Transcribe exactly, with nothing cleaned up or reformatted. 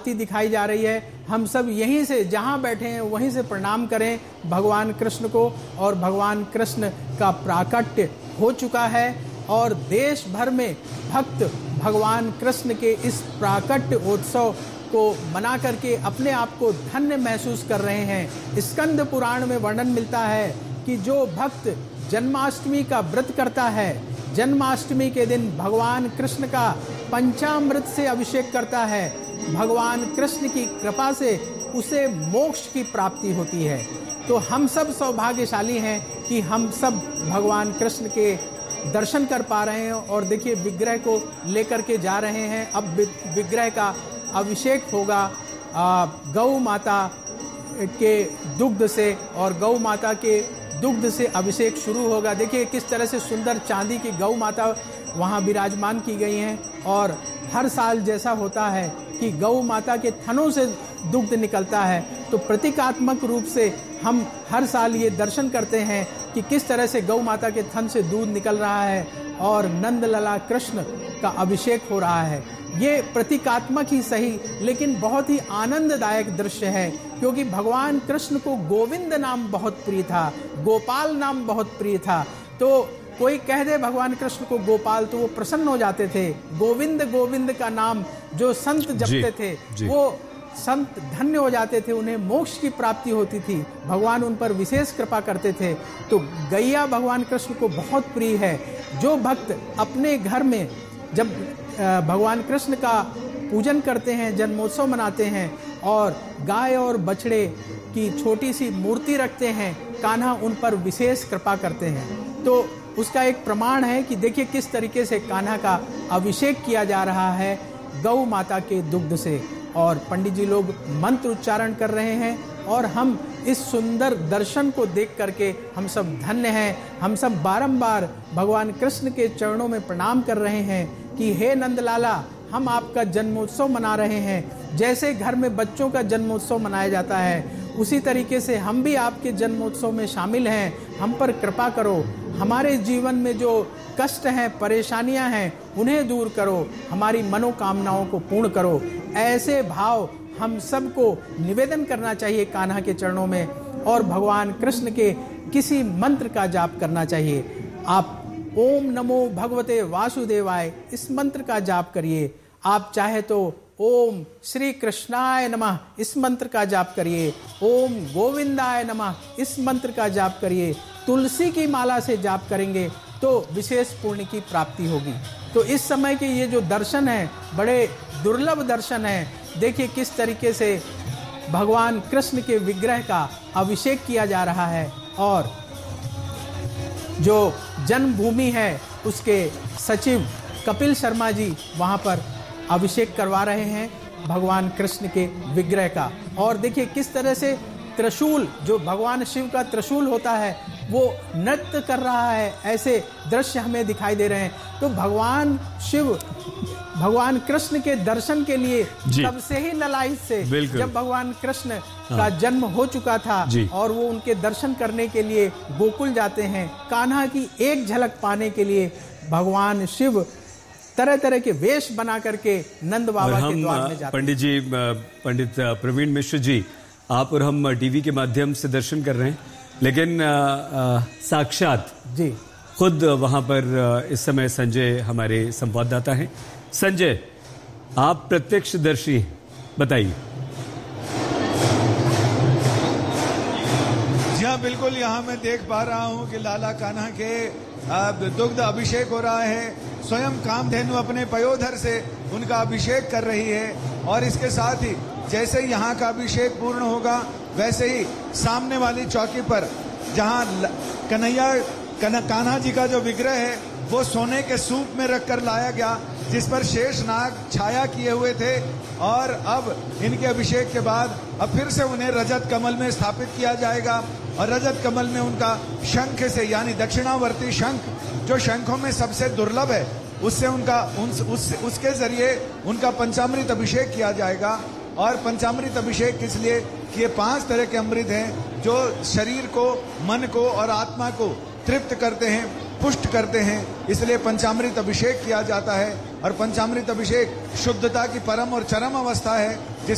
प्राप्ति दिखाई जा रही है। हम सब यहीं से जहां बैठे हैं वहीं से प्रणाम करें भगवान कृष्ण को, और भगवान कृष्ण का प्राकट्य हो चुका है और देश भर में भक्त भगवान कृष्ण के इस प्राकट्य उत्सव को मना करके अपने आप को धन्य महसूस कर रहे हैं। स्कंद पुराण में वर्णन मिलता है कि जो भक्त जन्माष्टमी का व्रत करता है, जन्माष्टमी के दिन भगवान कृष्ण का पंचामृत से अभिषेक करता है, भगवान कृष्ण की कृपा से उसे मोक्ष की प्राप्ति होती है। तो हम सब सौभाग्यशाली हैं कि हम सब भगवान कृष्ण के दर्शन कर पा रहे हैं। और देखिए विग्रह को लेकर के जा रहे हैं। अब विग्रह का अभिषेक होगा गौ माता के दुग्ध से, और गौ माता के दुग्ध से अभिषेक शुरू होगा। देखिए किस तरह से सुंदर चांदी की गौ माता वहाँ विराजमान की गई हैं। और हर साल जैसा होता है कि गौ माता के थनों से दुग्ध निकलता है, तो प्रतीकात्मक रूप से हम हर साल ये दर्शन करते हैं कि किस तरह से गौ माता के थन से दूध निकल रहा है और नंदलाला कृष्ण का अभिषेक हो रहा है। ये प्रतीकात्मक ही सही, लेकिन बहुत ही आनंददायक दृश्य है, क्योंकि भगवान कृष्ण को गोविंद नाम बहुत प्रिय था, गोपाल नाम बहुत प्रिय था। तो कोई कह दे भगवान कृष्ण को गोपाल तो वो प्रसन्न हो जाते थे। गोविंद गोविंद का नाम जो संत जपते थे वो संत धन्य हो जाते थे, उन्हें मोक्ष की प्राप्ति होती थी, भगवान उन पर विशेष कृपा करते थे। तो गैया भगवान कृष्ण को बहुत प्रिय है। जो भक्त अपने घर में जब भगवान कृष्ण का पूजन करते हैं, जन्मोत्सव मनाते हैं और गाय और बछड़े की छोटी सी मूर्ति रखते हैं, कान्हा उन पर विशेष कृपा करते हैं। तो उसका एक प्रमाण है कि देखिए किस तरीके से कान्हा का अभिषेक किया जा रहा है गौ माता के दुग्ध से, और पंडित जी लोग मंत्र उच्चारण कर रहे हैं। और हम इस सुंदर दर्शन को देख करके हम सब धन्य हैं। हम सब बारंबार भगवान कृष्ण के चरणों में प्रणाम कर रहे हैं कि हे नंदलाला, हम आपका जन्मोत्सव मना रहे हैं। जैसे घर में बच्चों का जन्मोत्सव मनाया जाता है, उसी तरीके से हम भी आपके जन्मोत्सव में शामिल हैं। हम पर कृपा करो, हमारे जीवन में जो कष्ट हैं, परेशानियां हैं, उन्हें दूर करो, हमारी मनोकामनाओं को पूर्ण करो। ऐसे भाव हम सबको निवेदन करना चाहिए कान्हा के चरणों में, और भगवान कृष्ण के किसी मंत्र का जाप करना चाहिए। आप ओम नमो भगवते वासुदेवाय इस मंत्र का जाप करिए। आप चाहे तो ओम श्री कृष्णाय नमः इस मंत्र का जाप करिए, ओम गोविंदाय नमः इस मंत्र का जाप करिए। तुलसी की माला से जाप करेंगे तो विशेष पुण्य की प्राप्ति होगी। तो इस समय के ये जो दर्शन है बड़े दुर्लभ दर्शन है। देखिए किस तरीके से भगवान कृष्ण के विग्रह का अभिषेक किया जा रहा है, और जो जन्मभूमि है उसके सचिव कपिल शर्मा जी वहां पर अभिषेक करवा रहे हैं भगवान कृष्ण के विग्रह का। और देखिए किस तरह से त्रिशूल, जो भगवान शिव का त्रिशूल होता है, वो नृत्य कर रहा है। ऐसे दृश्य हमें दिखाई दे रहे हैं। तो भगवान शिव भगवान कृष्ण के दर्शन के लिए तब से ही ललायत से, जब भगवान कृष्ण हाँ। का जन्म हो चुका था और वो उनके दर्शन करने के लिए गोकुल जाते हैं। कान्हा की एक झलक पाने के लिए भगवान शिव तरह तरह के वेश बना करके नंद बाबा के द्वार में जाते हैं। पंडित जी, पंडित प्रवीण मिश्र जी, आप और हम टीवी के माध्यम से दर्शन कर रहे हैं, लेकिन आ, आ, साक्षात जी खुद वहां पर इस समय संजय हमारे संवाददाता हैं। संजय, आप प्रत्यक्षदर्शी, बताइए। जी हाँ, बिल्कुल, यहाँ मैं देख पा रहा हूँ कि लाला कान्हा के दुग्ध अभिषेक हो रहा है। स्वयं कामधेनु अपने पयोधर से उनका अभिषेक कर रही है, और इसके साथ ही जैसे ही यहाँ का अभिषेक पूर्ण होगा, वैसे ही सामने वाली चौकी पर जहाँ कन्हैया कान्हा जी का जो विग्रह है वो सोने के सूप में रखकर लाया गया, जिस पर शेष नाग छाया किए हुए थे। और अब इनके अभिषेक के बाद अब फिर से उन्हें रजत कमल में स्थापित किया जाएगा, और रजत कमल में उनका शंख से, यानी दक्षिणावर्ती शंख, जो शंखों में सबसे दुर्लभ है, उससे उनका उन, उस, उसके जरिए उनका पंचामृत अभिषेक किया जाएगा। और पंचामृत अभिषेक किस लिए कि ये पांच तरह के अमृत हैं जो शरीर को, मन को और आत्मा को तृप्त करते हैं, पुष्ट करते हैं, इसलिए पंचामृत अभिषेक किया जाता है। और पंचामृत अभिषेक शुद्धता की परम और चरम अवस्था है, जिस